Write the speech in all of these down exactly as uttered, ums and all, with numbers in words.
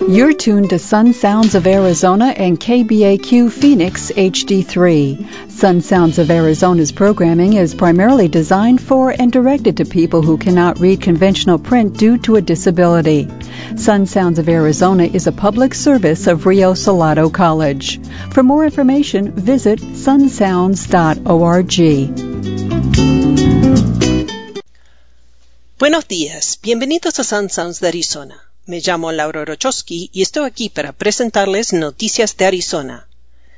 You're tuned to Sun Sounds of Arizona and K B A Q Phoenix H D three. Sun Sounds of Arizona's programming is primarily designed for and directed to people who cannot read conventional print due to a disability. Sun Sounds of Arizona is a public service of Rio Salado College. For more information, visit sun sounds dot org. Buenos días, bienvenidos a Sun Sounds de Arizona. Me llamo Laura Orochowski y estoy aquí para presentarles noticias de Arizona.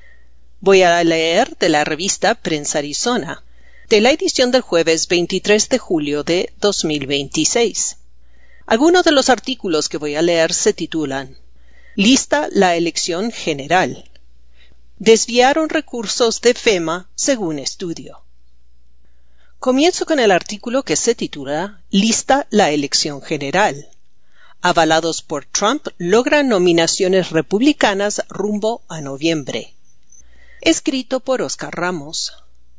Voy a leer de la revista Prensa Arizona, de la edición del jueves veintitrés de julio de dos mil veintiséis. Algunos de los artículos que voy a leer se titulan Lista la elección general. Desviaron recursos de FEMA según estudio. Comienzo con el artículo que se titula Lista la elección general. Avalados por Trump, logran nominaciones republicanas rumbo a noviembre. Escrito por Oscar Ramos.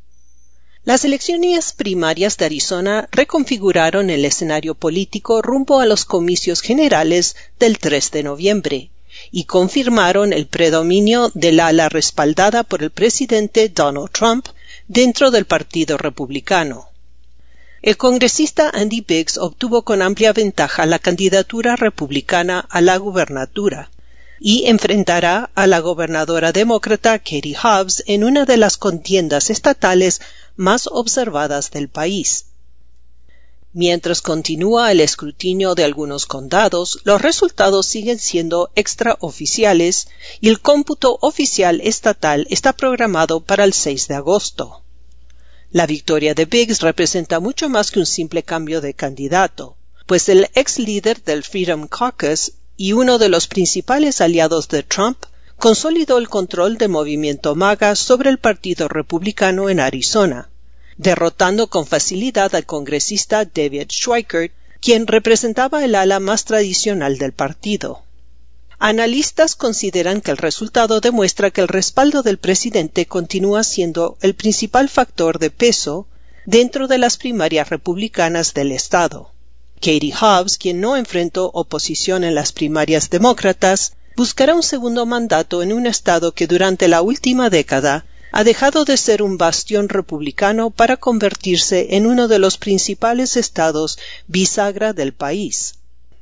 Las elecciones primarias de Arizona reconfiguraron el escenario político rumbo a los comicios generales del tres de noviembre y confirmaron el predominio del ala respaldada por el presidente Donald Trump dentro del Partido Republicano. El congresista Andy Biggs obtuvo con amplia ventaja la candidatura republicana a la gubernatura y enfrentará a la gobernadora demócrata Katie Hobbs en una de las contiendas estatales más observadas del país. Mientras continúa el escrutinio de algunos condados, los resultados siguen siendo extraoficiales y el cómputo oficial estatal está programado para el seis de agosto. La victoria de Biggs representa mucho más que un simple cambio de candidato, pues el ex líder del Freedom Caucus y uno de los principales aliados de Trump consolidó el control del movimiento MAGA sobre el Partido Republicano en Arizona, derrotando con facilidad al congresista David Schweikert, quien representaba el ala más tradicional del partido. Analistas consideran que el resultado demuestra que el respaldo del presidente continúa siendo el principal factor de peso dentro de las primarias republicanas del estado. Katie Hobbs, quien no enfrentó oposición en las primarias demócratas, buscará un segundo mandato en un estado que durante la última década ha dejado de ser un bastión republicano para convertirse en uno de los principales estados bisagra del país.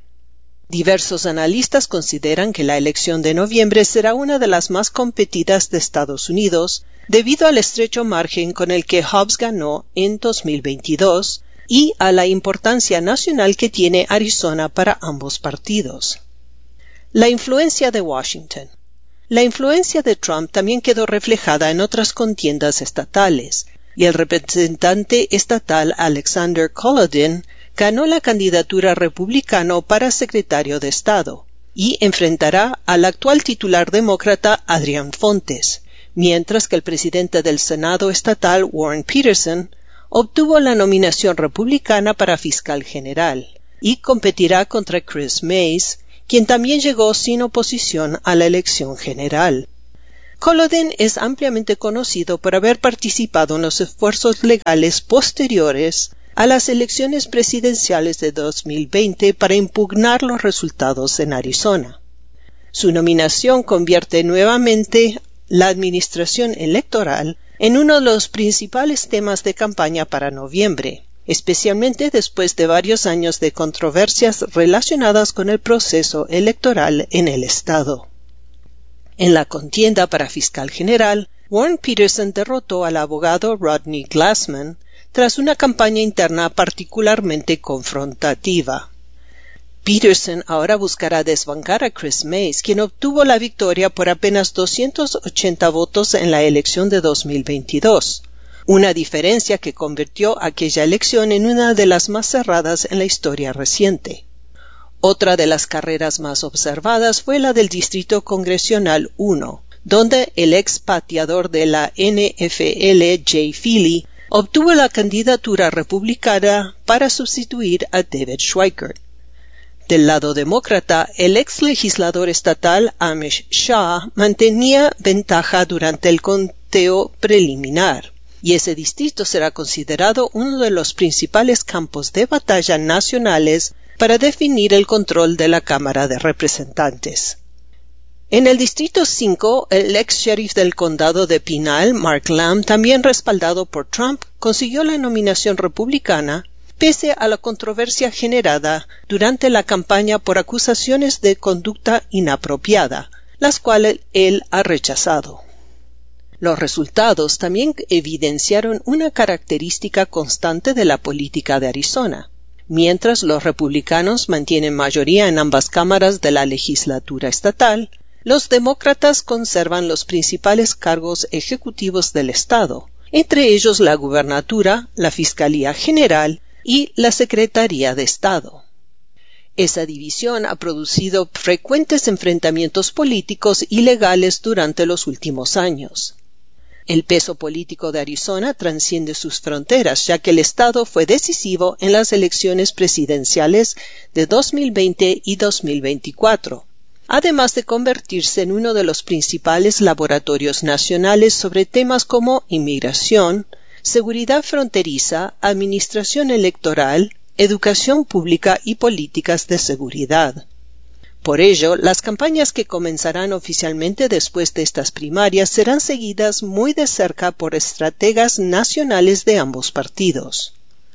Diversos analistas consideran que la elección de noviembre será una de las más competidas de Estados Unidos debido al estrecho margen con el que Hobbs ganó en dos mil veintidós y a la importancia nacional que tiene Arizona para ambos partidos. La influencia de Washington. La influencia de Trump también quedó reflejada en otras contiendas estatales, y el representante estatal Alexander Kolodin ganó la candidatura republicano para secretario de Estado y enfrentará al actual titular demócrata Adrian Fontes, mientras que el presidente del Senado estatal Warren Peterson obtuvo la nominación republicana para fiscal general y competirá contra Chris Mays, quien también llegó sin oposición a la elección general. Kolodin es ampliamente conocido por haber participado en los esfuerzos legales posteriores a las elecciones presidenciales de dos mil veinte para impugnar los resultados en Arizona. Su nominación convierte nuevamente la administración electoral en uno de los principales temas de campaña para noviembre, especialmente después de varios años de controversias relacionadas con el proceso electoral en el estado. En la contienda para fiscal general, Warren Peterson derrotó al abogado Rodney Glassman tras una campaña interna particularmente confrontativa. Peterson ahora buscará desbancar a Chris Mays, quien obtuvo la victoria por apenas doscientos ochenta votos en la elección de dos mil veintidós, una diferencia que convirtió aquella elección en una de las más cerradas en la historia reciente. Otra de las carreras más observadas fue la del Distrito Congresional uno, donde el ex pateador de la N F L Jay Feely obtuvo la candidatura republicana para sustituir a David Schweikert. Del lado demócrata, el ex legislador estatal Amish Shah mantenía ventaja durante el conteo preliminar, y ese distrito será considerado uno de los principales campos de batalla nacionales para definir el control de la Cámara de Representantes. En el Distrito cinco, el ex sheriff del condado de Pinal, Mark Lamb, también respaldado por Trump, consiguió la nominación republicana pese a la controversia generada durante la campaña por acusaciones de conducta inapropiada, las cuales él ha rechazado. Los resultados también evidenciaron una característica constante de la política de Arizona. Mientras los republicanos mantienen mayoría en ambas cámaras de la legislatura estatal, los demócratas conservan los principales cargos ejecutivos del estado, entre ellos la gubernatura, la Fiscalía General y la Secretaría de Estado. Esa división ha producido frecuentes enfrentamientos políticos y legales durante los últimos años. El peso político de Arizona trasciende sus fronteras, ya que el estado fue decisivo en las elecciones presidenciales de dos mil veinte y dos mil veinticuatro, además de convertirse en uno de los principales laboratorios nacionales sobre temas como inmigración, seguridad fronteriza, administración electoral, educación pública y políticas de seguridad. Por ello, las campañas que comenzarán oficialmente después de estas primarias serán seguidas muy de cerca por estrategas nacionales de ambos partidos.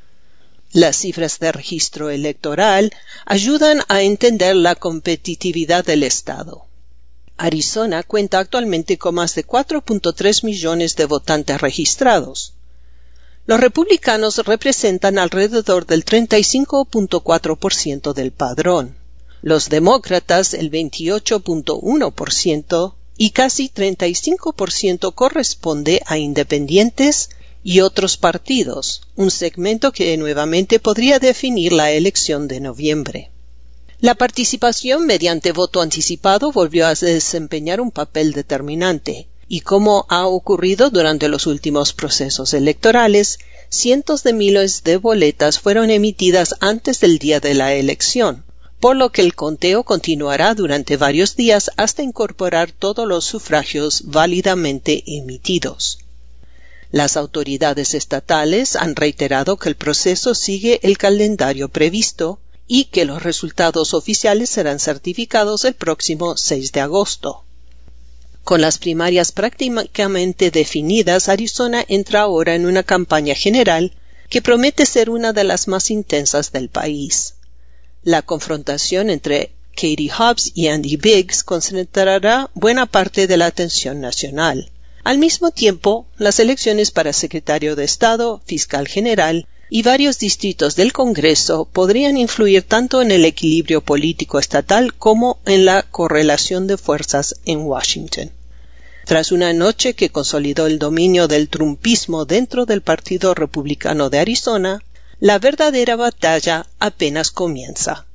Las cifras de registro electoral ayudan a entender la competitividad del estado. Arizona cuenta actualmente con más de cuatro punto tres millones de votantes registrados. Los republicanos representan alrededor del treinta y cinco punto cuatro por ciento del padrón. Los demócratas el veintiocho punto uno por ciento y casi treinta y cinco por ciento corresponde a independientes y otros partidos, un segmento que nuevamente podría definir la elección de noviembre. La participación mediante voto anticipado volvió a desempeñar un papel determinante, y como ha ocurrido durante los últimos procesos electorales, cientos de miles de boletas fueron emitidas antes del día de la elección, por lo que el conteo continuará durante varios días hasta incorporar todos los sufragios válidamente emitidos. Las autoridades estatales han reiterado que el proceso sigue el calendario previsto y que los resultados oficiales serán certificados el próximo seis de agosto. Con las primarias prácticamente definidas, Arizona entra ahora en una campaña general que promete ser una de las más intensas del país. La confrontación entre Katie Hobbs y Andy Biggs concentrará buena parte de la atención nacional. Al mismo tiempo, las elecciones para secretario de Estado, fiscal general y varios distritos del Congreso podrían influir tanto en el equilibrio político estatal como en la correlación de fuerzas en Washington. Tras una noche que consolidó el dominio del trumpismo dentro del Partido Republicano de Arizona, la verdadera batalla apenas comienza.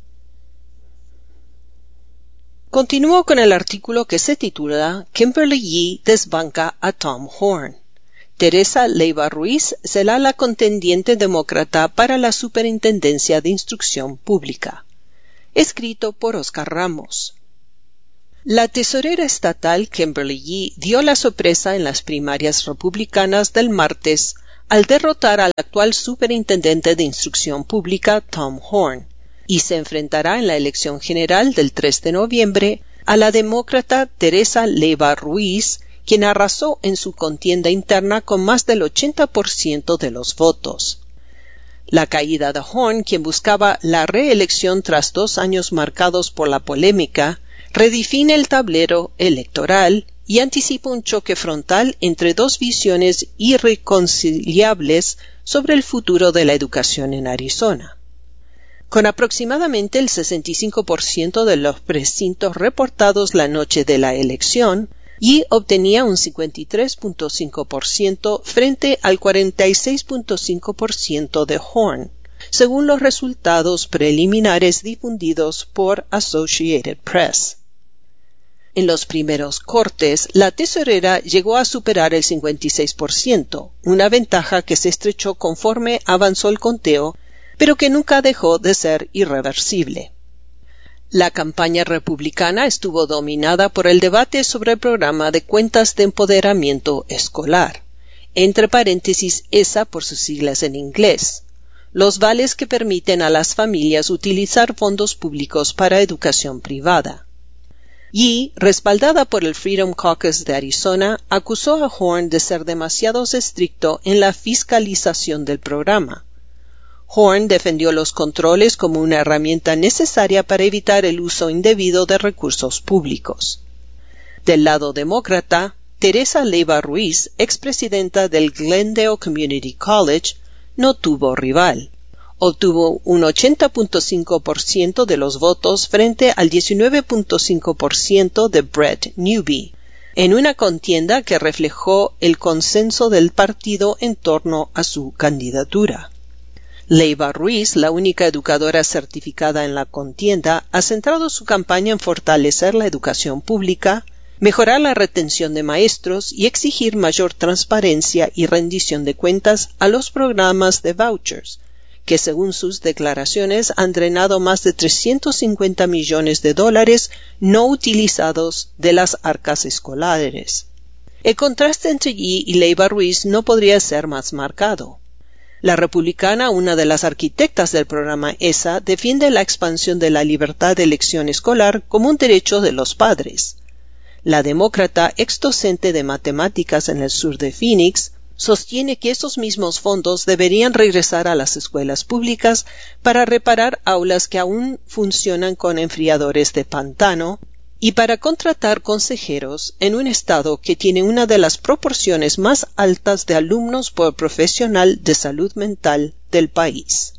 Continúo con el artículo que se titula Kimberly Yee desbanca a Tom Horne. Teresa Leiva Ruiz será la contendiente demócrata para la Superintendencia de Instrucción Pública. Escrito por Oscar Ramos. La tesorera estatal Kimberly Yee dio la sorpresa en las primarias republicanas del martes al derrotar al actual superintendente de Instrucción Pública Tom Horne, y se enfrentará en la elección general del tres de noviembre a la demócrata Teresa Leiva Ruiz, quien arrasó en su contienda interna con más del ochenta por ciento de los votos. La caída de Horne, quien buscaba la reelección tras dos años marcados por la polémica, redefine el tablero electoral y anticipa un choque frontal entre dos visiones irreconciliables sobre el futuro de la educación en Arizona. Con aproximadamente el sesenta y cinco por ciento de los precintos reportados la noche de la elección, Yee obtenía un cincuenta y tres punto cinco por ciento frente al cuarenta y seis punto cinco por ciento de Horne, según los resultados preliminares difundidos por Associated Press. En los primeros cortes, la tesorera llegó a superar el cincuenta y seis por ciento, una ventaja que se estrechó conforme avanzó el conteo, pero que nunca dejó de ser irreversible. La campaña republicana estuvo dominada por el debate sobre el programa de cuentas de empoderamiento escolar, entre paréntesis E S A por sus siglas en inglés, los vales que permiten a las familias utilizar fondos públicos para educación privada. Y, respaldada por el Freedom Caucus de Arizona, acusó a Horn de ser demasiado estricto en la fiscalización del programa. Horn defendió los controles como una herramienta necesaria para evitar el uso indebido de recursos públicos. Del lado demócrata, Teresa Leiva Ruiz, expresidenta del Glendale Community College, no tuvo rival. Obtuvo un ochenta punto cinco por ciento de los votos frente al diecinueve punto cinco por ciento de Brett Newby, en una contienda que reflejó el consenso del partido en torno a su candidatura. Leiva Ruiz, la única educadora certificada en la contienda, ha centrado su campaña en fortalecer la educación pública, mejorar la retención de maestros y exigir mayor transparencia y rendición de cuentas a los programas de vouchers, que según sus declaraciones han drenado más de trescientos cincuenta millones de dólares no utilizados de las arcas escolares. El contraste entre Yee y Leiva Ruiz no podría ser más marcado. La republicana, una de las arquitectas del programa E S A, defiende la expansión de la libertad de elección escolar como un derecho de los padres. La demócrata, ex docente de matemáticas en el sur de Phoenix, sostiene que esos mismos fondos deberían regresar a las escuelas públicas para reparar aulas que aún funcionan con enfriadores de pantano y para contratar consejeros en un estado que tiene una de las proporciones más altas de alumnos por profesional de salud mental del país.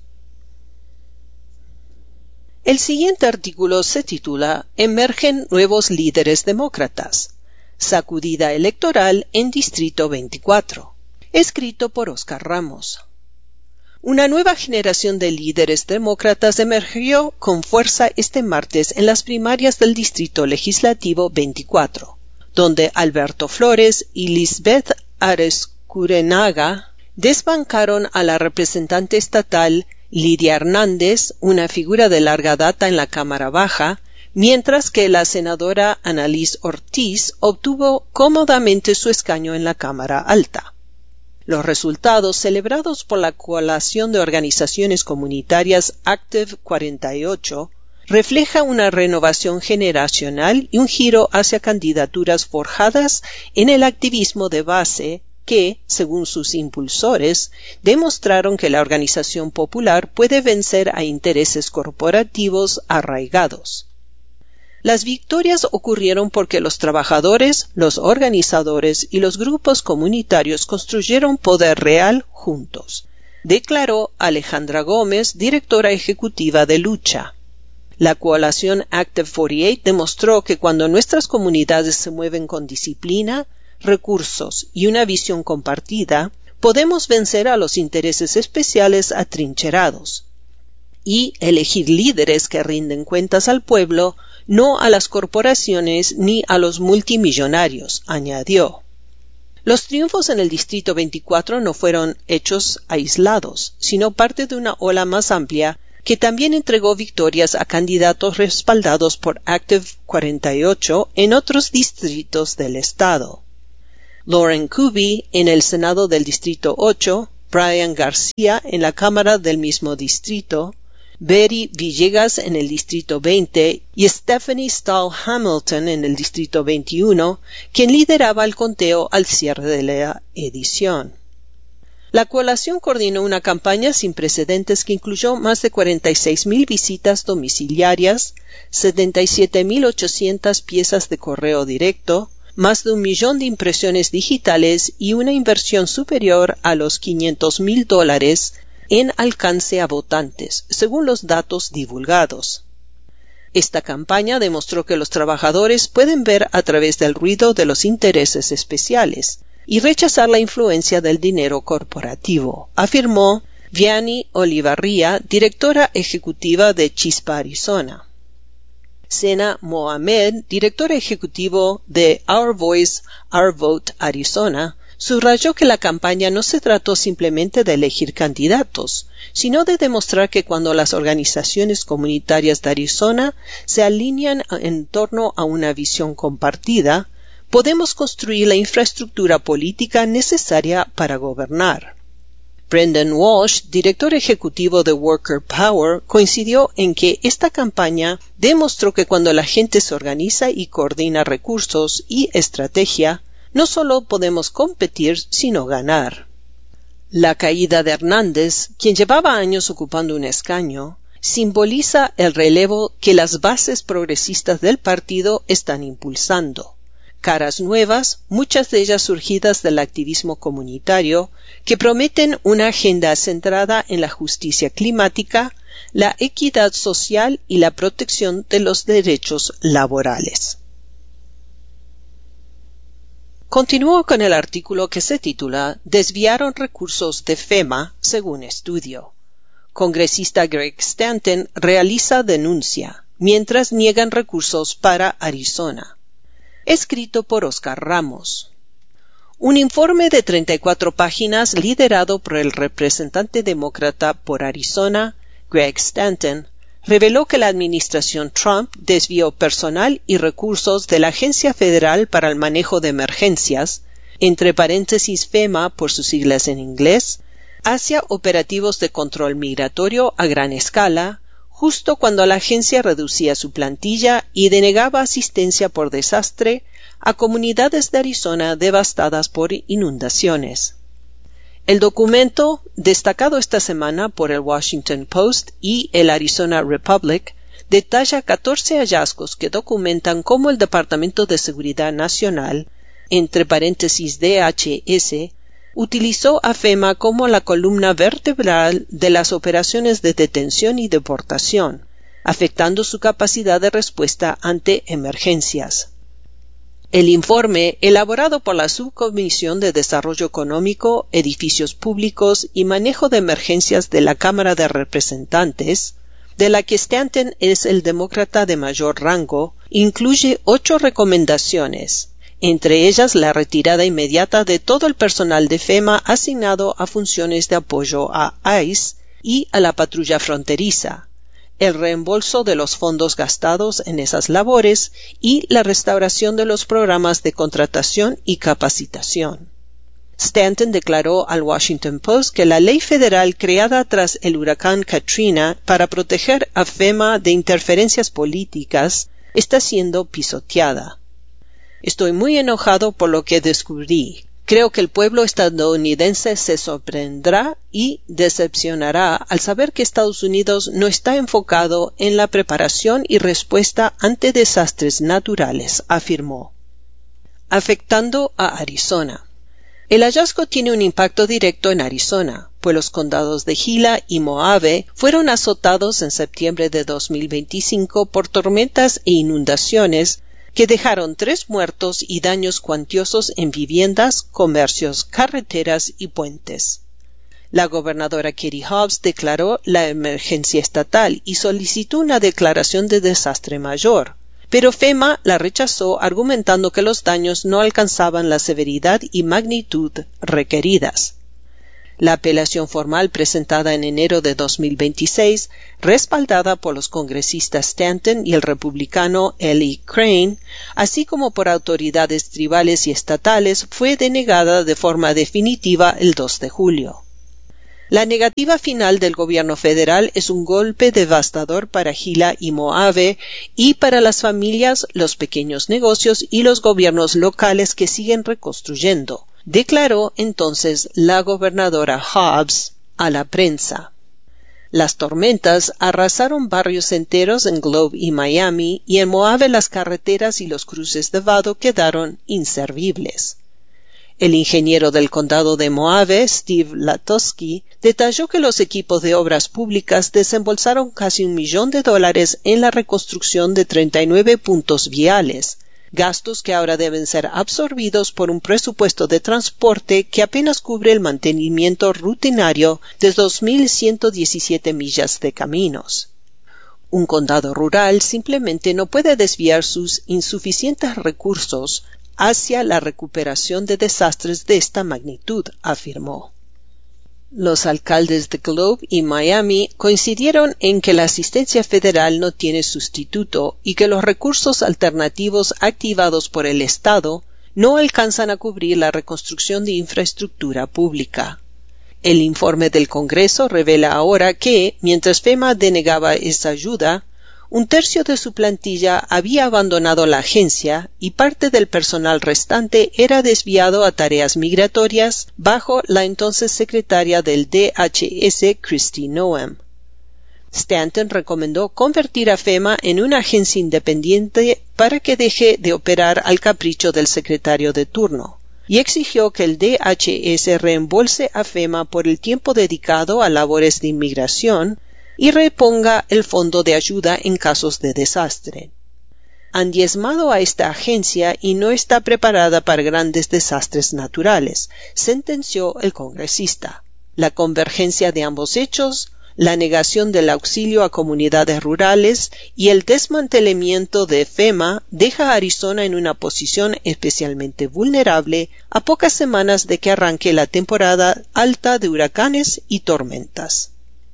El siguiente artículo se titula Emergen nuevos líderes demócratas. Sacudida electoral en Distrito veinticuatro. Escrito por Oscar Ramos. Una nueva generación de líderes demócratas emergió con fuerza este martes en las primarias del Distrito Legislativo veinticuatro, donde Alberto Flores y Lisbeth Arescurenaga desbancaron a la representante estatal Lidia Hernández, una figura de larga data en la Cámara Baja, mientras que la senadora Annalise Ortiz obtuvo cómodamente su escaño en la Cámara Alta. Los resultados celebrados por la coalición de organizaciones comunitarias Active cuarenta y ocho refleja una renovación generacional y un giro hacia candidaturas forjadas en el activismo de base que, según sus impulsores, demostraron que la organización popular puede vencer a intereses corporativos arraigados. Las victorias ocurrieron porque los trabajadores, los organizadores y los grupos comunitarios construyeron poder real juntos, declaró Alejandra Gómez, directora ejecutiva de Lucha. La coalición Active cuarenta y ocho demostró que cuando nuestras comunidades se mueven con disciplina, recursos y una visión compartida, podemos vencer a los intereses especiales atrincherados y elegir líderes que rinden cuentas al pueblo, no a las corporaciones ni a los multimillonarios, añadió. Los triunfos en el Distrito veinticuatro no fueron hechos aislados, sino parte de una ola más amplia que también entregó victorias a candidatos respaldados por Active cuarenta y ocho en otros distritos del estado. Lauren Kuby en el Senado del Distrito ocho, Brian García en la Cámara del mismo distrito, Betty Villegas en el Distrito veinte y Stephanie Stahl Hamilton en el Distrito veintiuno, quien lideraba el conteo al cierre de la edición. La coalición coordinó una campaña sin precedentes que incluyó más de cuarenta y seis mil visitas domiciliarias, setenta y siete mil ochocientas piezas de correo directo, más de un millón de impresiones digitales y una inversión superior a los quinientos mil dólares en alcance a votantes, según los datos divulgados. Esta campaña demostró que los trabajadores pueden ver a través del ruido de los intereses especiales y rechazar la influencia del dinero corporativo, afirmó Vianney Olivarría, directora ejecutiva de Chispa Arizona. Sena Mohamed, director ejecutivo de Our Voice, Our Vote Arizona, subrayó que la campaña no se trató simplemente de elegir candidatos, sino de demostrar que cuando las organizaciones comunitarias de Arizona se alinean en torno a una visión compartida, podemos construir la infraestructura política necesaria para gobernar. Brendan Walsh, director ejecutivo de Worker Power, coincidió en que esta campaña demostró que cuando la gente se organiza y coordina recursos y estrategia, no solo podemos competir, sino ganar. La caída de Hernández, quien llevaba años ocupando un escaño, simboliza el relevo que las bases progresistas del partido están impulsando. Caras nuevas, muchas de ellas surgidas del activismo comunitario, que prometen una agenda centrada en la justicia climática, la equidad social y la protección de los derechos laborales. Continúo con el artículo que se titula «Desviaron recursos de FEMA según estudio». Congresista Greg Stanton realiza denuncia, mientras niegan recursos para Arizona. Escrito por Oscar Ramos. Un informe de treinta y cuatro páginas liderado por el representante demócrata por Arizona, Greg Stanton, reveló que la administración Trump desvió personal y recursos de la Agencia Federal para el Manejo de Emergencias, entre paréntesis FEMA por sus siglas en inglés, hacia operativos de control migratorio a gran escala, justo cuando la agencia reducía su plantilla y denegaba asistencia por desastre a comunidades de Arizona devastadas por inundaciones. El documento, destacado esta semana por el Washington Post y el Arizona Republic, detalla catorce hallazgos que documentan cómo el Departamento de Seguridad Nacional, entre paréntesis D H S, utilizó a FEMA como la columna vertebral de las operaciones de detención y deportación, afectando su capacidad de respuesta ante emergencias. El informe, elaborado por la Subcomisión de Desarrollo Económico, Edificios Públicos y Manejo de Emergencias de la Cámara de Representantes, de la que Stanton es el demócrata de mayor rango, incluye ocho recomendaciones, entre ellas la retirada inmediata de todo el personal de FEMA asignado a funciones de apoyo a ICE y a la patrulla fronteriza, el reembolso de los fondos gastados en esas labores y la restauración de los programas de contratación y capacitación. Stanton declaró al Washington Post que la ley federal creada tras el huracán Katrina para proteger a FEMA de interferencias políticas está siendo pisoteada. Estoy muy enojado por lo que descubrí. Creo que el pueblo estadounidense se sorprenderá y decepcionará al saber que Estados Unidos no está enfocado en la preparación y respuesta ante desastres naturales, afirmó. Afectando a Arizona. El hallazgo tiene un impacto directo en Arizona, pues los condados de Gila y Mohave fueron azotados en septiembre de dos mil veinticinco por tormentas e inundaciones que dejaron tres muertos y daños cuantiosos en viviendas, comercios, carreteras y puentes. La gobernadora Katie Hobbs declaró la emergencia estatal y solicitó una declaración de desastre mayor, pero FEMA la rechazó argumentando que los daños no alcanzaban la severidad y magnitud requeridas. La apelación formal presentada en enero de dos mil veintiséis, respaldada por los congresistas Stanton y el republicano Eli Crane, así como por autoridades tribales y estatales, fue denegada de forma definitiva el dos de julio. La negativa final del gobierno federal es un golpe devastador para Gila y Mohave y para las familias, los pequeños negocios y los gobiernos locales que siguen reconstruyendo, declaró entonces la gobernadora Hobbs a la prensa. Las tormentas arrasaron barrios enteros en Globe y Miami, y en Mohave las carreteras y los cruces de vado quedaron inservibles. El ingeniero del condado de Mohave, Steve Latosky, detalló que los equipos de obras públicas desembolsaron casi un millón de dólares en la reconstrucción de treinta y nueve puntos viales, gastos que ahora deben ser absorbidos por un presupuesto de transporte que apenas cubre el mantenimiento rutinario de dos mil ciento diecisiete millas de caminos. Un condado rural simplemente no puede desviar sus insuficientes recursos hacia la recuperación de desastres de esta magnitud, afirmó. Los alcaldes de Globe y Miami coincidieron en que la asistencia federal no tiene sustituto y que los recursos alternativos activados por el Estado no alcanzan a cubrir la reconstrucción de infraestructura pública. El informe del Congreso revela ahora que, mientras FEMA denegaba esa ayuda, un tercio de su plantilla había abandonado la agencia y parte del personal restante era desviado a tareas migratorias bajo la entonces secretaria del D H S, Kristi Noem. Stanton recomendó convertir a FEMA en una agencia independiente para que deje de operar al capricho del secretario de turno, y exigió que el D H S reembolse a FEMA por el tiempo dedicado a labores de inmigración y reponga el fondo de ayuda en casos de desastre. Han diezmado a esta agencia y no está preparada para grandes desastres naturales, sentenció el congresista. La convergencia de ambos hechos, la negación del auxilio a comunidades rurales y el desmantelamiento de FEMA deja a Arizona en una posición especialmente vulnerable a pocas semanas de que arranque la temporada alta de huracanes y tormentas.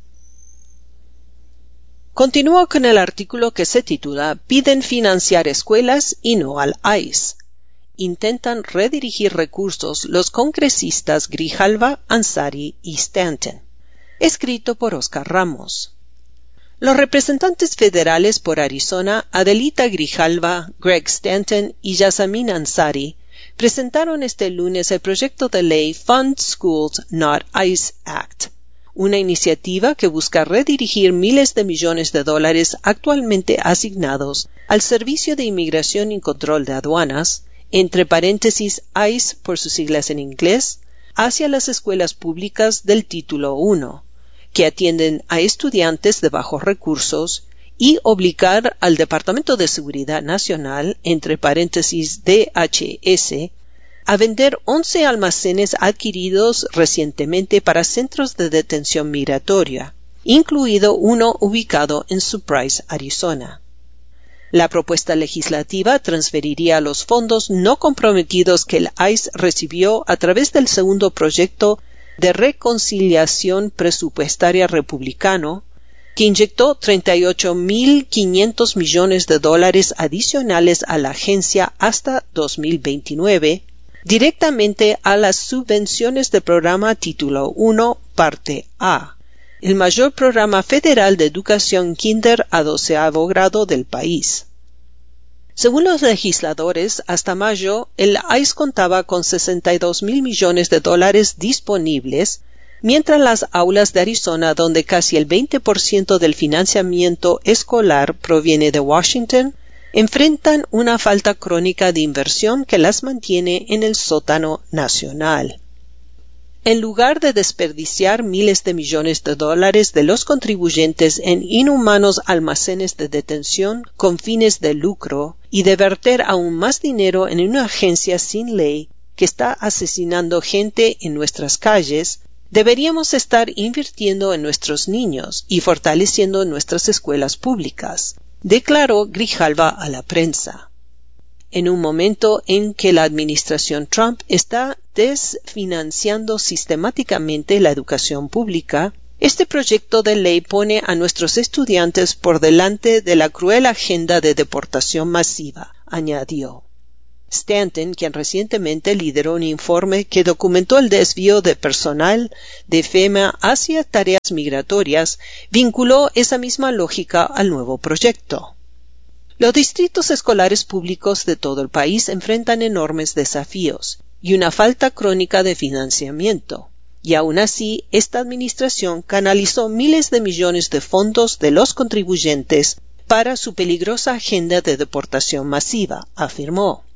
Continúo con el artículo que se titula Piden financiar escuelas y no al I C E. Intentan redirigir recursos los congresistas Grijalva, Ansari y Stanton. Escrito por Oscar Ramos. Los representantes federales por Arizona, Adelita Grijalva, Greg Stanton y Yasamin Ansari, presentaron este lunes el proyecto de ley Fund Schools Not I C E Act, una iniciativa que busca redirigir miles de millones de dólares actualmente asignados al Servicio de Inmigración y Control de Aduanas, entre paréntesis I C E por sus siglas en inglés, hacia las escuelas públicas del Título uno, que atienden a estudiantes de bajos recursos, y obligar al Departamento de Seguridad Nacional, entre paréntesis D H S, a vender once almacenes adquiridos recientemente para centros de detención migratoria, incluido uno ubicado en Surprise, Arizona. La propuesta legislativa transferiría los fondos no comprometidos que el I C E recibió a través del segundo proyecto de reconciliación presupuestaria republicano, que inyectó treinta y ocho mil quinientos millones de dólares adicionales a la agencia hasta dos mil veintinueve, directamente a las subvenciones del programa Título uno, Parte A, el mayor programa federal de educación kinder a doceavo grado del país. Según los legisladores, hasta mayo, el I C E contaba con sesenta y dos mil millones de dólares disponibles, mientras las aulas de Arizona, donde casi el veinte por ciento del financiamiento escolar proviene de Washington, enfrentan una falta crónica de inversión que las mantiene en el sótano nacional. En lugar de desperdiciar miles de millones de dólares de los contribuyentes en inhumanos almacenes de detención con fines de lucro y de verter aún más dinero en una agencia sin ley que está asesinando gente en nuestras calles, deberíamos estar invirtiendo en nuestros niños y fortaleciendo nuestras escuelas públicas, declaró Grijalva a la prensa. En un momento en que la administración Trump está desfinanciando sistemáticamente la educación pública, este proyecto de ley pone a nuestros estudiantes por delante de la cruel agenda de deportación masiva, añadió. Stanton, quien recientemente lideró un informe que documentó el desvío de personal de FEMA hacia tareas migratorias, vinculó esa misma lógica al nuevo proyecto. Los distritos escolares públicos de todo el país enfrentan enormes desafíos y una falta crónica de financiamiento, y aún así esta administración canalizó miles de millones de fondos de los contribuyentes para su peligrosa agenda de deportación masiva, afirmó.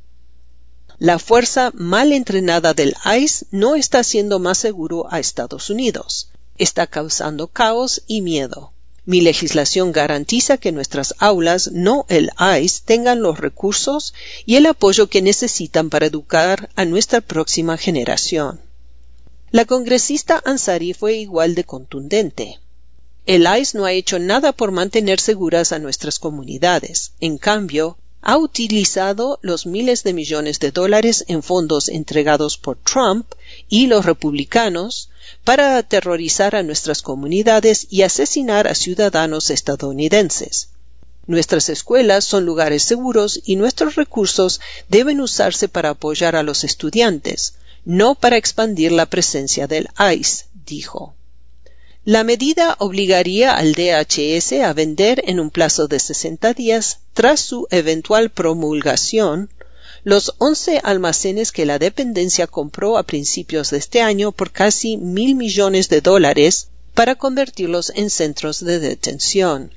La fuerza mal entrenada del I C E no está haciendo más seguro a Estados Unidos, está causando caos y miedo. Mi legislación garantiza que nuestras aulas, no el I C E, tengan los recursos y el apoyo que necesitan para educar a nuestra próxima generación. La congresista Ansari fue igual de contundente. El I C E no ha hecho nada por mantener seguras a nuestras comunidades. En cambio, ha utilizado los miles de millones de dólares en fondos entregados por Trump y los republicanos para aterrorizar a nuestras comunidades y asesinar a ciudadanos estadounidenses. Nuestras escuelas son lugares seguros y nuestros recursos deben usarse para apoyar a los estudiantes, no para expandir la presencia del I C E, dijo. La medida obligaría al D H S a vender en un plazo de sesenta días tras su eventual promulgación los once almacenes que la dependencia compró a principios de este año por casi mil millones de dólares para convertirlos en centros de detención.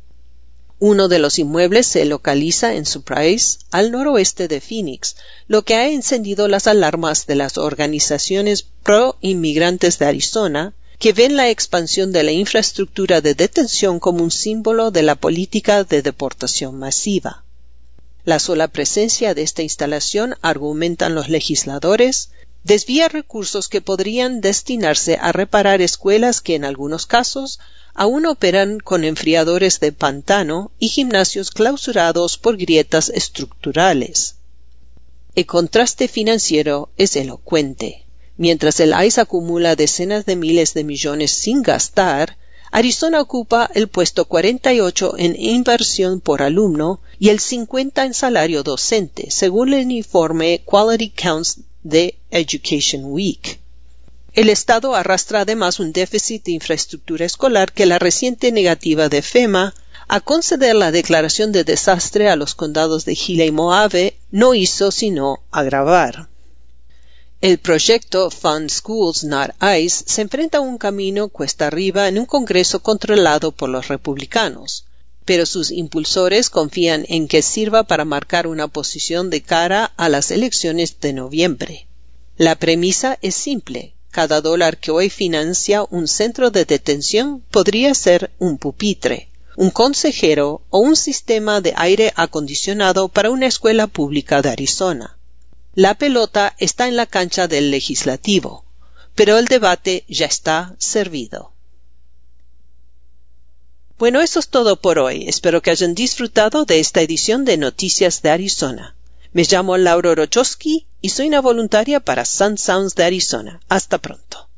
Uno de los inmuebles se localiza en Surprise, al noroeste de Phoenix, lo que ha encendido las alarmas de las organizaciones pro-inmigrantes de Arizona, que ven la expansión de la infraestructura de detención como un símbolo de la política de deportación masiva. La sola presencia de esta instalación, argumentan los legisladores, desvía recursos que podrían destinarse a reparar escuelas que en algunos casos aún operan con enfriadores de pantano y gimnasios clausurados por grietas estructurales. El contraste financiero es elocuente. Mientras el I C E acumula decenas de miles de millones sin gastar, Arizona ocupa el puesto cuarenta y ocho en inversión por alumno y el cincuenta en salario docente, según el informe Quality Counts de Education Week. El Estado arrastra además un déficit de infraestructura escolar que la reciente negativa de FEMA a conceder la declaración de desastre a los condados de Gila y Mohave no hizo sino agravar. El proyecto Fund Schools Not ICE se enfrenta a un camino cuesta arriba en un Congreso controlado por los republicanos, pero sus impulsores confían en que sirva para marcar una posición de cara a las elecciones de noviembre. La premisa es simple: cada dólar que hoy financia un centro de detención podría ser un pupitre, un consejero o un sistema de aire acondicionado para una escuela pública de Arizona. La pelota está en la cancha del legislativo, pero el debate ya está servido. Bueno, eso es todo por hoy. Espero que hayan disfrutado de esta edición de Noticias de Arizona. Me llamo Laura Orochowski y soy una voluntaria para Sun Sounds de Arizona. Hasta pronto.